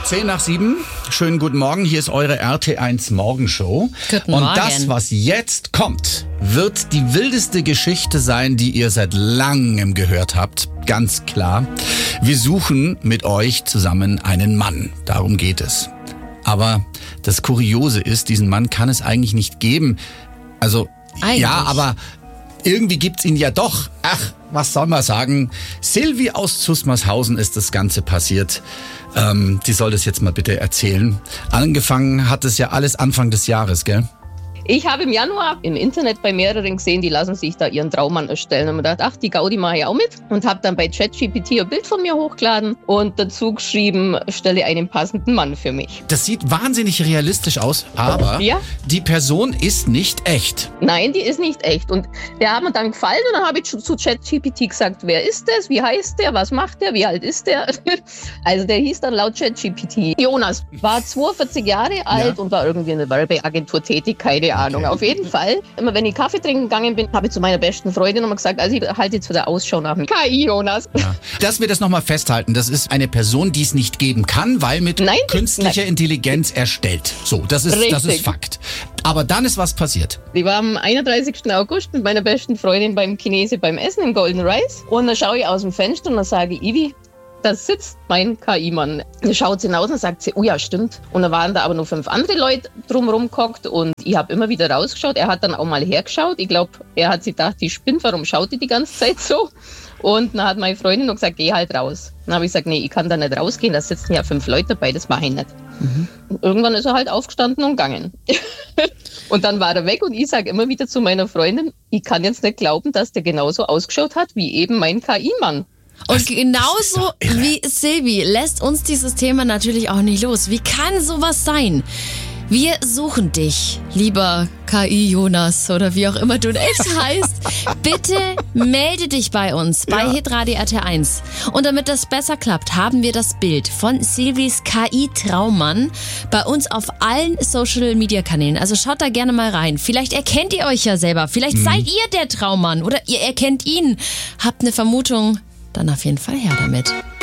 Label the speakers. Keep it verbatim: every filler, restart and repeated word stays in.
Speaker 1: Zehn nach sieben. Schönen guten Morgen. Hier ist eure R T eins Morgenshow.
Speaker 2: Guten
Speaker 1: Und
Speaker 2: Morgen.
Speaker 1: das, was jetzt kommt, wird die wildeste Geschichte sein, die ihr seit langem gehört habt. Ganz klar. Wir suchen mit euch zusammen einen Mann. Darum geht es. Aber das Kuriose ist, diesen Mann kann es eigentlich nicht geben. Also,
Speaker 2: Eigentlich.
Speaker 1: ja, aber irgendwie gibt's ihn ja doch. Ach, was soll man sagen? Silvi aus Zusmarshausen ist das Ganze passiert. Ähm, die soll das jetzt mal bitte erzählen. Angefangen hat es ja alles Anfang des Jahres, gell?
Speaker 3: Ich habe im Januar im Internet bei mehreren gesehen, die lassen sich da ihren Traummann erstellen. Und mir gedacht, ach, die Gaudi mache ich auch mit. Und habe dann bei ChatGPT ein Bild von mir hochgeladen und dazu geschrieben, stelle einen passenden Mann für mich.
Speaker 1: Das sieht wahnsinnig realistisch aus, aber
Speaker 3: Ja?
Speaker 1: die Person ist nicht echt.
Speaker 3: Nein, die ist nicht echt. Und der hat mir dann gefallen und dann habe ich zu ChatGPT gesagt, wer ist das, wie heißt der, was macht der, wie alt ist der? Also der hieß dann laut ChatGPT Jonas, war zweiundvierzig Jahre alt
Speaker 1: Ja.
Speaker 3: und war irgendwie in der Werbeagentur tätig, keine Ahnung. Auf jeden Fall, immer wenn ich Kaffee trinken gegangen bin, habe ich zu meiner besten Freundin immer gesagt, also ich halte jetzt wieder Ausschau nach dem K I Jonas.
Speaker 1: Ja. Dass wir das nochmal festhalten, das ist eine Person, die es nicht geben kann, weil mit
Speaker 3: Nein,
Speaker 1: künstlicher
Speaker 3: nein.
Speaker 1: Intelligenz erstellt. So, das ist, das ist
Speaker 3: Richtig.
Speaker 1: Fakt. Aber dann ist was passiert.
Speaker 3: Ich war am einunddreißigsten August mit meiner besten Freundin beim Chinese beim Essen im Golden Rice und dann schaue ich aus dem Fenster und dann sage ich, Ivi, da sitzt mein K I-Mann. Dann schaut sie hinaus und sagt sie, oh ja, stimmt. Und dann waren da aber noch fünf andere Leute drumherum gehockt und ich habe immer wieder rausgeschaut. Er hat dann auch mal hergeschaut. Ich glaube, er hat sich gedacht, die spinnt, warum schaut die die ganze Zeit so? Und dann hat meine Freundin noch gesagt, geh halt raus. Dann habe ich gesagt, nee, ich kann da nicht rausgehen, da sitzen ja fünf Leute dabei, das mache ich nicht. Mhm. Und irgendwann ist er halt aufgestanden und gegangen. Und dann war er weg und ich sage immer wieder zu meiner Freundin, ich kann jetzt nicht glauben, dass der genauso ausgeschaut hat wie eben mein K I-Mann.
Speaker 2: Und
Speaker 1: Das-
Speaker 2: genauso
Speaker 1: das ist doch irre.
Speaker 2: wie Silvi lässt uns dieses Thema natürlich auch nicht los. Wie kann sowas sein? Wir suchen dich, lieber K I Jonas oder wie auch immer du echt heißt. Bitte melde dich bei uns, bei
Speaker 1: Ja.
Speaker 2: Hitradio R T eins. Und damit das besser klappt, haben wir das Bild von Silvis K I-Traummann bei uns auf allen Social-Media-Kanälen. Also schaut da gerne mal rein. Vielleicht erkennt ihr euch ja selber. Vielleicht seid ihr der Traummann oder ihr erkennt ihn. Habt eine Vermutung? Dann auf jeden Fall her damit.